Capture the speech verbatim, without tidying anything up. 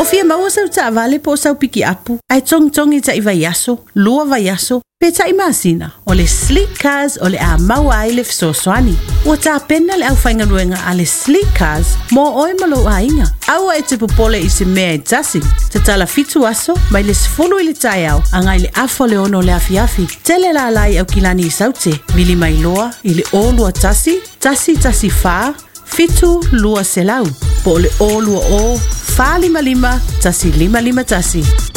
O fia maua sau ta vale po sau piki apu. Ai tong tongi ta iwa yaso, lua va yaso. Pe ta imasina, o le Sleek Cars o le a maua ai le fisoswani. Ua ta pena le au whainga ruenga a le Sleek Cars mo oe malo a inga. Aua e te popole i se mea e tasi. Te tala fitu aso, mai le sifulu i le tai au, angai le afo le ono le afi afi. Tele la lai au kilani i saute, mili mai loa, i le o lua tasi, tasi tasi fa, fitu lua selau. Po le o lua o, fa lima lima, tasi lima lima tasi.